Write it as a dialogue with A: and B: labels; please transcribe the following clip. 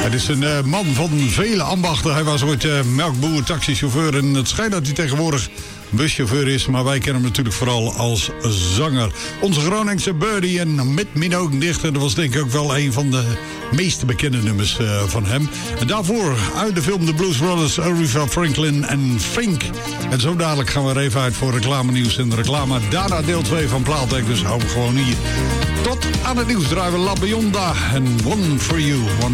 A: Het is een man van vele ambachten. Hij was ooit melkboer, taxichauffeur. En het schijnt dat hij tegenwoordig buschauffeur is. Maar wij kennen hem natuurlijk vooral als zanger. Onze Groningse Birdie en Met Mijn Ogen Dicht. Dat was denk ik ook wel een van de meest bekende nummers van hem. En daarvoor uit de film The Blues Brothers, Aretha Franklin en Fink. En zo dadelijk gaan we er even uit voor reclame nieuws en reclame. Daarna deel 2 van Plaatek. Dus hou hem gewoon hier. Tot aan het nieuws draaien we La Bionda en One For You. One